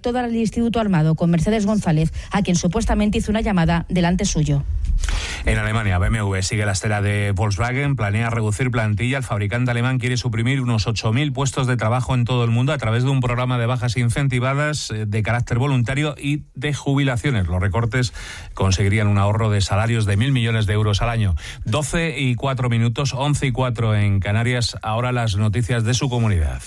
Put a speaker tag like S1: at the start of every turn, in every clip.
S1: directora del Instituto Armado, con Mercedes González, a quien supuestamente hizo una llamada delante suyo.
S2: En Alemania, BMW sigue la estela de Volkswagen, planea reducir plantilla. El fabricante alemán quiere suprimir unos 8.000 puestos de trabajo en todo el mundo a través de un programa de bajas incentivadas de carácter voluntario y de jubilaciones. Los recortes conseguirían un ahorro de salarios de 1.000 millones de euros al año. 12:04, 11:04 en Canarias. Ahora las noticias de su comunidad.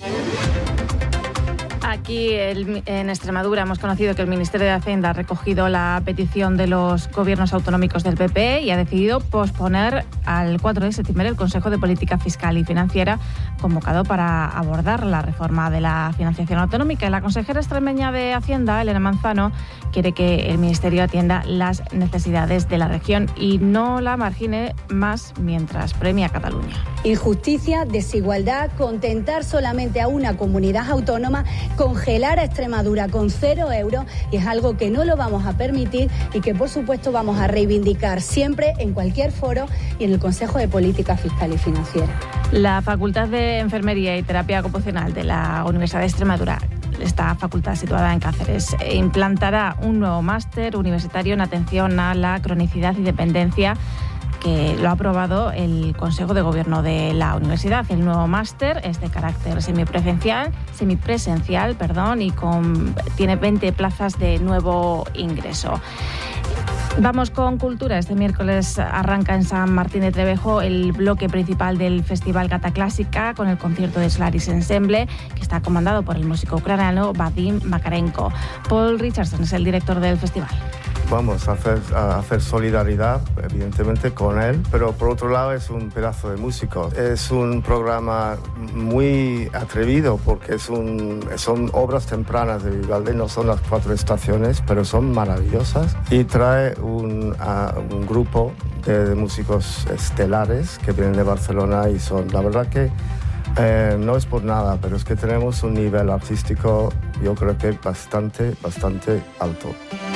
S3: Aquí en Extremadura hemos conocido que el Ministerio de Hacienda ha recogido la petición de los gobiernos autonómicos del PP y ha decidido posponer al 4 de septiembre el Consejo de Política Fiscal y Financiera convocado para abordar la reforma de la financiación autonómica. La consejera extremeña de Hacienda, Elena Manzano, quiere que el Ministerio atienda las necesidades de la región y no la margine más mientras premia a Cataluña.
S4: Injusticia, desigualdad, contentar solamente a una comunidad autónoma, congelar a Extremadura con 0 euros, y es algo que no lo vamos a permitir y que por supuesto vamos a reivindicar siempre en cualquier foro y en el Consejo de Política Fiscal y Financiera.
S3: La Facultad de Enfermería y Terapia Ocupacional de la Universidad de Extremadura, esta facultad situada en Cáceres, implantará un nuevo máster universitario en atención a la cronicidad y dependencia, que lo ha aprobado el Consejo de Gobierno de la Universidad. El nuevo máster es de carácter semipresencial, y tiene 20 plazas de nuevo ingreso. Vamos con cultura. Este miércoles arranca en San Martín de Trevejo el bloque principal del Festival Gata Clásica con el concierto de Solaris Ensemble, que está comandado por el músico ucraniano Vadim Makarenko. Paul Richardson es el director del festival.
S5: Vamos a hacer solidaridad, evidentemente, con él, pero por otro lado es un pedazo de músico. Es un programa muy atrevido porque son obras tempranas de Vivaldi, no son las 4 estaciones, pero son maravillosas, y trae un grupo de músicos estelares que vienen de Barcelona y son, la verdad que no es por nada, pero es que tenemos un nivel artístico, yo creo que bastante alto.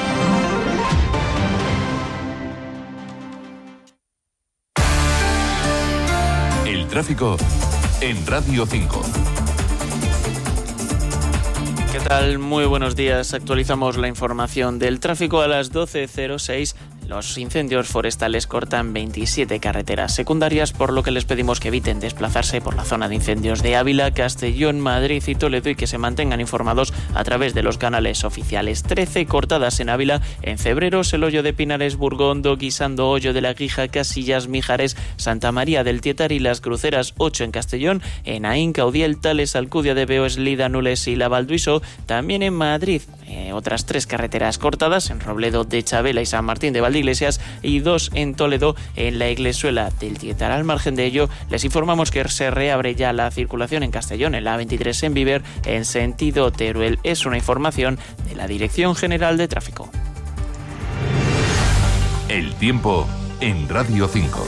S6: Tráfico en Radio 5.
S7: ¿Qué tal? Muy buenos días. Actualizamos la información del tráfico a las 12:06. Los incendios forestales cortan 27 carreteras secundarias, por lo que les pedimos que eviten desplazarse por la zona de incendios de Ávila, Castellón, Madrid y Toledo y que se mantengan informados a través de los canales oficiales. 13 cortadas en Ávila, en Cebreros, El Hoyo de Pinares, Burgondo, Guisando, Hoyo de la Guija, Casillas, Mijares, Santa María del Tietar y Las Cruceras. 8 en Castellón, en Aín, Caudiel, Tales, Alcudia de Veo, Eslida, Nules y La Valduiso. También en Madrid, otras 3 carreteras cortadas, en Robledo de Chabela y San Martín de Valdeiglesias, y 2 en Toledo, en la Iglesuela del Tietar. Al margen de ello, les informamos que se reabre ya la circulación en Castellón, en la A23 en Viver, en sentido Teruel. Es una información de la Dirección General de Tráfico.
S6: El tiempo en Radio 5.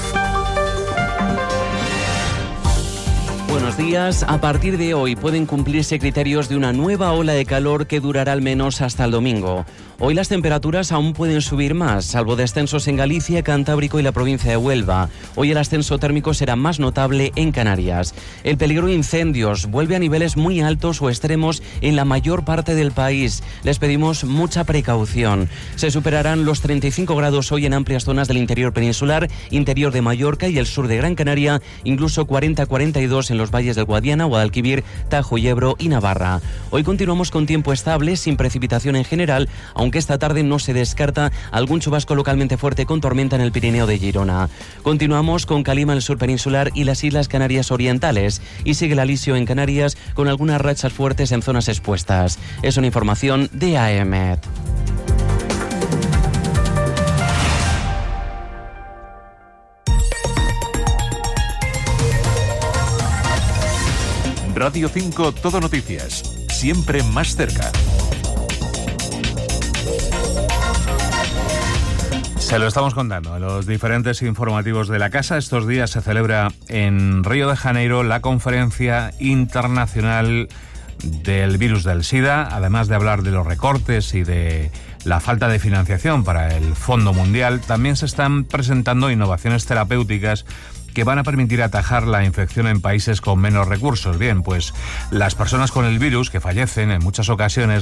S8: Buenos días. A partir de hoy pueden cumplirse criterios de una nueva ola de calor que durará al menos hasta el domingo. Hoy las temperaturas aún pueden subir más, salvo descensos en Galicia, Cantábrico y la provincia de Huelva. Hoy el ascenso térmico será más notable en Canarias. El peligro de incendios vuelve a niveles muy altos o extremos en la mayor parte del país. Les pedimos mucha precaución. Se superarán los 35 grados hoy en amplias zonas del interior peninsular, interior de Mallorca y el sur de Gran Canaria, incluso 40-42 en los valles del Guadiana, Guadalquivir, Tajo y Ebro y Navarra. Hoy continuamos con tiempo estable, sin precipitación en general, aunque esta tarde no se descarta algún chubasco localmente fuerte con tormenta en el Pirineo de Girona. Continuamos con calima en el sur peninsular y las Islas Canarias Orientales, y sigue el alisio en Canarias con algunas rachas fuertes en zonas expuestas. Es una información de AEMET.
S6: Radio 5 Todo Noticias, siempre más cerca.
S2: Se lo estamos contando en los diferentes informativos de la casa. Estos días se celebra en Río de Janeiro la Conferencia Internacional del Virus del SIDA. Además de hablar de los recortes y de la falta de financiación para el Fondo Mundial, también se están presentando innovaciones terapéuticas que van a permitir atajar la infección en países con menos recursos. Bien, pues las personas con el virus que fallecen en muchas ocasiones